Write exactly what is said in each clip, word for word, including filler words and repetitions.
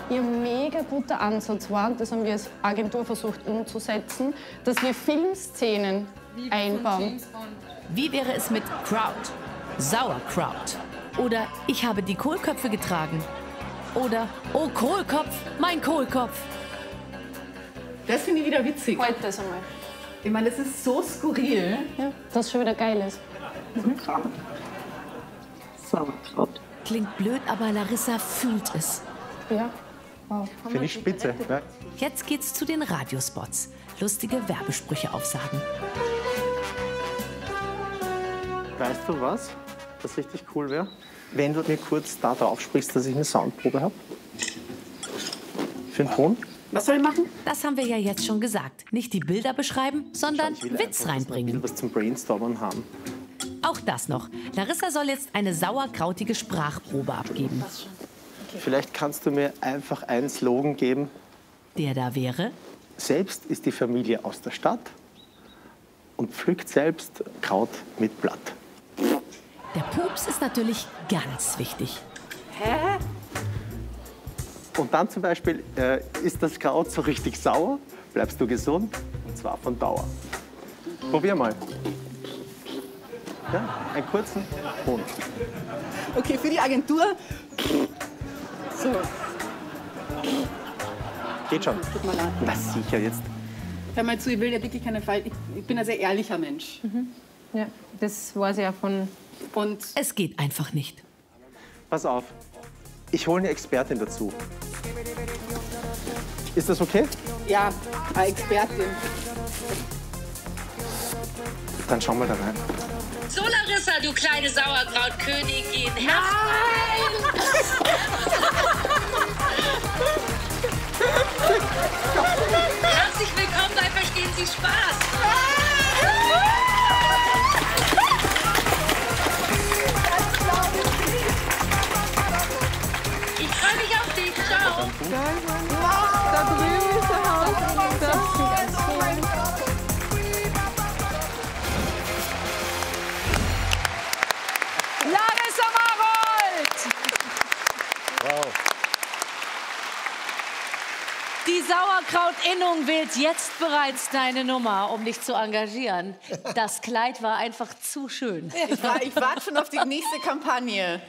ihr mega guter Ansatz war, das haben wir als Agentur versucht umzusetzen, dass wir Filmszenen einbauen. Wie wäre es mit Kraut? Sauerkraut. Oder ich habe die Kohlköpfe getragen. Oder, oh Kohlkopf, mein Kohlkopf. Das finde ich wieder witzig. Heute das einmal. Ich meine, das ist so skurril. Ja, dass es schon wieder geil ist. Mhm. Sauerkraut. Klingt blöd, aber Larissa fühlt es. Ja. Wow. Finde ich spitze. Ja. Jetzt geht's zu den Radiospots. Lustige Werbesprüche aufsagen. Weißt du was, was richtig cool wäre? Wenn du mir kurz da drauf sprichst, dass ich eine Soundprobe habe. Für den Ton. Was soll ich machen? Das haben wir ja jetzt schon gesagt. Nicht die Bilder beschreiben, sondern Ich will Witz einfach, reinbringen. dass wir was zum Brainstormen haben. Auch das noch. Larissa soll jetzt eine sauerkrautige Sprachprobe abgeben. Vielleicht kannst du mir einfach einen Slogan geben. Der da wäre? Selbst ist die Familie aus der Stadt und pflückt selbst Kraut mit Blatt. Der Pups ist natürlich ganz wichtig. Hä? Und dann zum Beispiel, äh, ist das Kraut so richtig sauer, bleibst du gesund, und zwar von Dauer. Probier mal. Ja, einen kurzen Ton. Okay, für die Agentur. So. Geht schon. Tut mir leid. Na sicher, jetzt. Hör mal zu, ich will ja wirklich keine Fall. Ich, ich bin ein sehr ehrlicher Mensch. Mhm. Ja, das weiß ich ja von. Und es geht einfach nicht. Pass auf, ich hole eine Expertin dazu. Ist das okay? Ja, eine Expertin. Dann schauen wir da rein. So, Larissa, du kleine Sauerkrautkönigin. Nein! Herzlich willkommen bei Verstehen Sie Spaß. Ich freue mich auf dich. Ciao. Da drüben ist der Haus. Das ist ganz schön. Larissa Marold! Wow. Die Sauerkrautinnung wählt jetzt bereits deine Nummer, um dich zu engagieren. Das Kleid war einfach zu schön. Ich, war, ich warte schon auf die nächste Kampagne.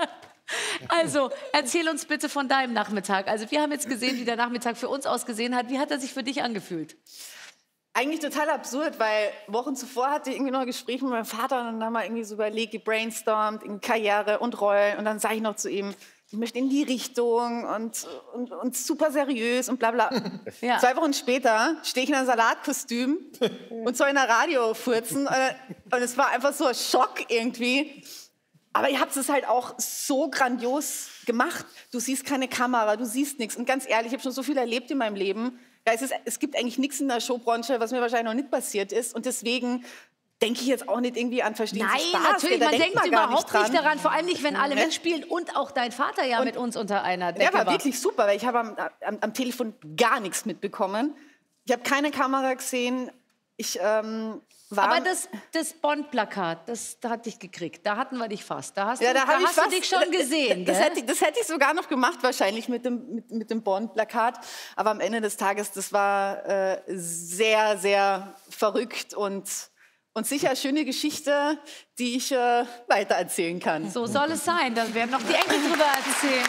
Also, erzähl uns bitte von deinem Nachmittag. Also, wir haben jetzt gesehen, wie der Nachmittag für uns ausgesehen hat. Wie hat er sich für dich angefühlt? Eigentlich total absurd, weil Wochen zuvor hatte ich irgendwie noch ein Gespräch mit meinem Vater und dann haben wir irgendwie so überlegt, gebrainstormt in Karriere und Rollen und dann sage ich noch zu ihm, ich möchte in die Richtung und, und, und super seriös und bla bla. Ja. Zwei Wochen später stehe ich in einem Salatkostüm und soll in der Radio furzen und es war einfach so ein Schock irgendwie. Aber ihr habt es halt auch so grandios gemacht. Du siehst keine Kamera, du siehst nichts. Und ganz ehrlich, ich habe schon so viel erlebt in meinem Leben. Ja, es, ist, es gibt eigentlich nichts in der Showbranche, was mir wahrscheinlich noch nicht passiert ist. Und deswegen denke ich jetzt auch nicht irgendwie an Verstehen Nein, Sie Spaß. natürlich, da man denkt denkt man gar überhaupt nicht, nicht daran. Vor allem nicht, wenn alle Ne? mitspielen und auch dein Vater ja Und mit uns unter einer Decke Der war war. wirklich super, weil ich habe am, am, am Telefon gar nichts mitbekommen. Ich habe keine Kamera gesehen. Ich ähm, war... Aber das, das Bond-Plakat, das da hat dich gekriegt. Da hatten wir dich fast. Da hast, Ja, du, da da hab ich hast du fast- dich schon gesehen. Das gell? hätte, das hätte ich sogar noch gemacht wahrscheinlich mit dem, mit, mit dem Bond-Plakat. Aber am Ende des Tages, das war äh, sehr, sehr verrückt und, und sicher eine schöne Geschichte, die ich äh, weitererzählen kann. So soll es sein. Da werden noch die Enkel drüber erzählen.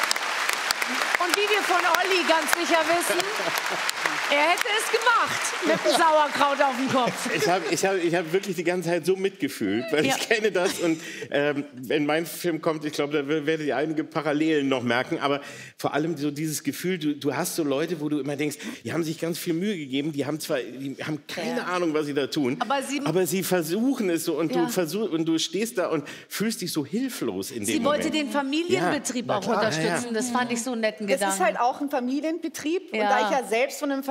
Und wie wir von Olli ganz sicher wissen, er hätte es gemacht mit dem Sauerkraut auf dem Kopf. Ich habe ich hab, ich hab wirklich die ganze Zeit so mitgefühlt, weil Ja. ich kenne das. Und ähm, wenn mein Film kommt, ich glaube, da werdet ihr einige Parallelen noch merken. Aber vor allem so dieses Gefühl, du, du hast so Leute, wo du immer denkst, die haben sich ganz viel Mühe gegeben, die haben zwar die haben keine Ja. Ahnung, was sie da tun, Aber sie- aber sie versuchen es so und, Ja. du versuch, und du stehst da und fühlst dich so hilflos in dem Sie Moment. wollte den Familienbetrieb Ja, na auch klar, unterstützen. ja, ja. Das fand ich so einen netten Das Gedanken. ist halt auch ein Familienbetrieb. Ja. Und da ich ja selbst von einem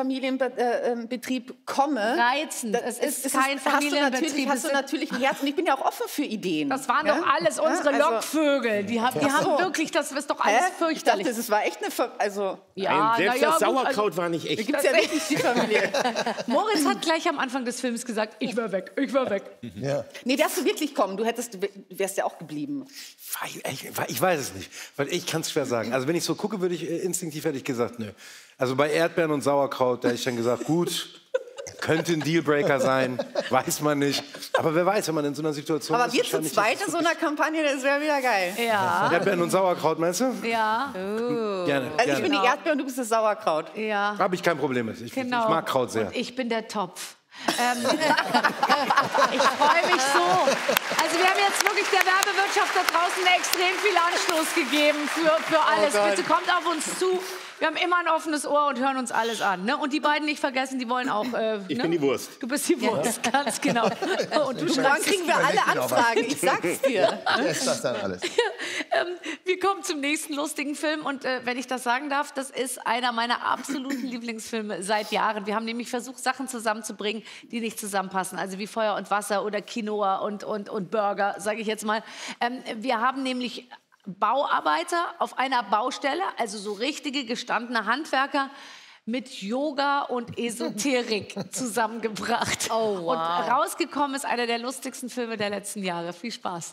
Familienbetrieb komme. Reizend. Es ist, ist kein es, Familienbetrieb. Hast du natürlich ein Herz und ich bin ja auch offen für Ideen. Das waren ja? doch alles unsere also, Lockvögel. Die haben, die haben so. wirklich, das ist doch alles Hä? fürchterlich. Ich dachte, das war echt eine... Ver also, ja, Nein, selbst ja, das gut, Sauerkraut also, war nicht echt. Da gibt es ja wirklich die Familie. Moritz hat gleich am Anfang des Films gesagt, ich war weg, ich war weg. Ja. Nee, wärst du wirklich kommen, du hättest, du wärst ja auch geblieben. Ich, ich weiß es nicht, weil ich kann es schwer sagen. Also wenn ich so gucke, würde ich äh, instinktiv hätte ich gesagt, nö. Also bei Erdbeeren und Sauerkraut, da hätte ich dann gesagt, gut, könnte ein Dealbreaker sein, weiß man nicht. Aber wer weiß, wenn man in so einer Situation Aber ist. wir zu zweit in so einer Kampagne, das wäre wieder geil. Ja. Erdbeeren und Sauerkraut, meinst du? Ja. Oh. Gerne, also gerne. ich bin die Erdbeere und du bist das Sauerkraut. Ja. Habe ich kein Problem mit. Ich, genau. ich mag Kraut sehr. Und ich bin der Topf. ähm, ich freue mich so. Also wir haben jetzt wirklich der Werbewirtschaft da draußen extrem viel Anstoß gegeben für, für alles. Oh Bitte kommt auf uns zu. Wir haben immer ein offenes Ohr und hören uns alles an. Ne? Und die beiden nicht vergessen, die wollen auch... Äh, ich ne? bin die Wurst. Du bist die Wurst, ja. Ganz genau. Und du Morgen kriegen wir alle Anfragen, ich sag's dir. Ich das dann alles. ähm, wir kommen zum nächsten lustigen Film. Und äh, wenn ich das sagen darf, das ist einer meiner absoluten Lieblingsfilme seit Jahren. Wir haben nämlich versucht, Sachen zusammenzubringen, die nicht zusammenpassen. Also wie Feuer und Wasser oder Quinoa und, und, und Burger, sage ich jetzt mal. Ähm, wir haben nämlich... Bauarbeiter auf einer Baustelle, also so richtige gestandene Handwerker mit Yoga und Esoterik zusammengebracht. Oh, wow. Und rausgekommen ist einer der lustigsten Filme der letzten Jahre. Viel Spaß.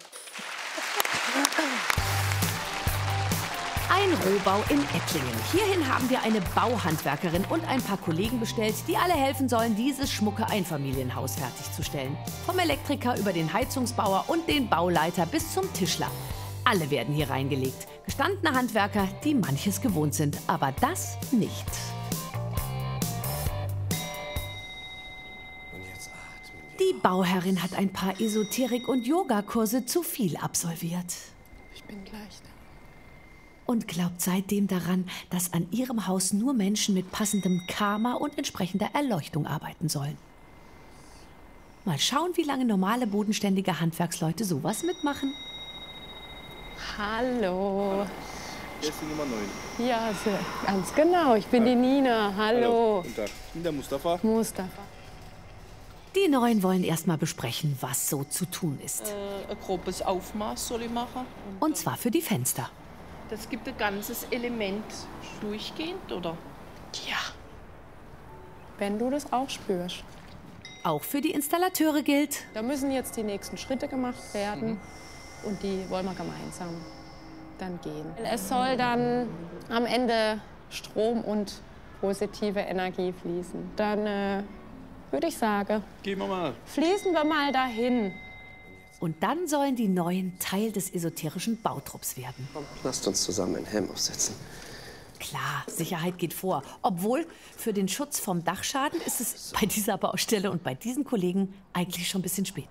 Ein Rohbau in Ettlingen. Hierhin haben wir eine Bauhandwerkerin und ein paar Kollegen bestellt, die alle helfen sollen, dieses schmucke Einfamilienhaus fertigzustellen. Vom Elektriker über den Heizungsbauer und den Bauleiter bis zum Tischler. Alle werden hier reingelegt. Gestandene Handwerker, die manches gewohnt sind, aber das nicht. Die Bauherrin hat ein paar Esoterik- und Yogakurse zu viel absolviert. Ich bin gleich da. Und glaubt seitdem daran, dass an ihrem Haus nur Menschen mit passendem Karma und entsprechender Erleuchtung arbeiten sollen. Mal schauen, wie lange normale, bodenständige Handwerksleute sowas mitmachen. Hallo. Hier ist die Nummer neun. Ja, sehr, ganz genau. Ich bin die Nina. Hallo. Guten Tag. Ich bin der Mustafa. Mustafa. Die Neuen wollen erst mal besprechen, was so zu tun ist. Äh, ein grobes Aufmaß soll ich machen. Und, Und zwar für die Fenster. Das gibt ein ganzes Element durchgehend, oder? Ja. Wenn du das auch spürst. Auch für die Installateure gilt. Da müssen jetzt die nächsten Schritte gemacht werden. Mhm. Und die wollen wir gemeinsam dann gehen. Es soll dann am Ende Strom und positive Energie fließen. Dann äh, würde ich sagen, gehen wir mal. Fließen wir mal dahin. Und dann sollen die Neuen Teil des esoterischen Bautrupps werden. Komm, lasst uns zusammen einen Helm aufsetzen. Klar, Sicherheit geht vor. Obwohl, für den Schutz vom Dachschaden ist es bei dieser Baustelle und bei diesen Kollegen eigentlich schon ein bisschen spät.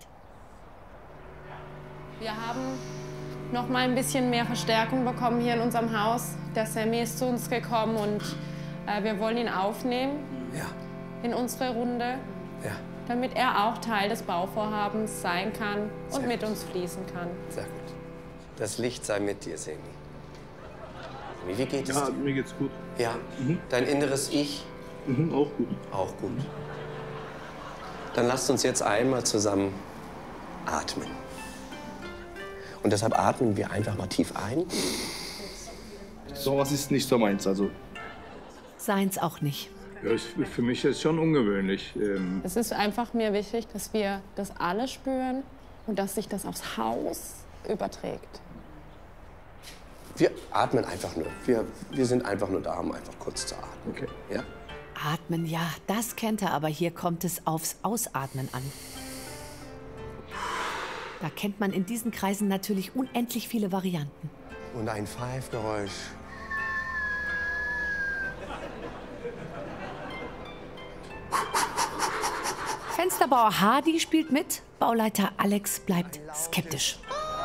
Wir haben noch mal ein bisschen mehr Verstärkung bekommen hier in unserem Haus. Der Sammy ist zu uns gekommen und äh, wir wollen ihn aufnehmen ja. in unsere Runde, ja. damit er auch Teil des Bauvorhabens sein kann und Sehr mit gut. uns fließen kann. Sehr gut. Das Licht sei mit dir, Sammy. Wie, wie geht es ja, dir? Mir geht's gut. Ja, mhm. Dein inneres Ich? Mhm, auch gut. Auch gut. Dann lasst uns jetzt einmal zusammen atmen. Und deshalb atmen wir einfach mal tief ein. So was ist nicht so meins. Also. Seins auch nicht. Ja, ich, für mich ist es schon ungewöhnlich. Ähm Es ist einfach mir wichtig, dass wir das alle spüren und dass sich das aufs Haus überträgt. Wir atmen einfach nur. Wir, wir sind einfach nur da, um einfach kurz zu atmen. Okay. Ja? Atmen, ja, das kennt er, aber hier kommt es aufs Ausatmen an. Da kennt man in diesen Kreisen natürlich unendlich viele Varianten. Und ein Pfeifgeräusch. Fensterbauer Hardy spielt mit, Bauleiter Alex bleibt skeptisch.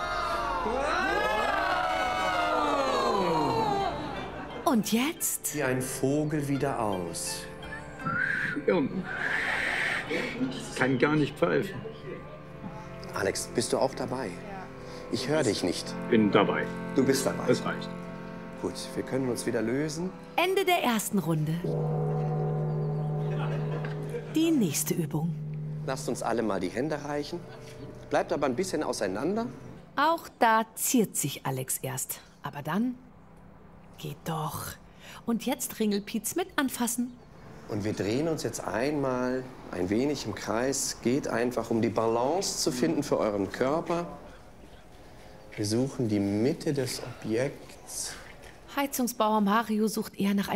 Und jetzt? Wie ein Vogel wieder aus. Ja, ich kann gar nicht pfeifen. Alex, bist du auch dabei? Ich höre dich nicht. Bin dabei. Du bist dabei. Das reicht. Gut, wir können uns wieder lösen. Ende der ersten Runde. Die nächste Übung. Lasst uns alle mal die Hände reichen. Bleibt aber ein bisschen auseinander. Auch da ziert sich Alex erst. Aber dann geht doch. Und jetzt Ringelpiez mit anfassen. Und wir drehen uns jetzt einmal ein wenig im Kreis. Geht einfach, um die Balance zu finden für euren Körper. Wir suchen die Mitte des Objekts. Heizungsbauer Mario sucht eher nach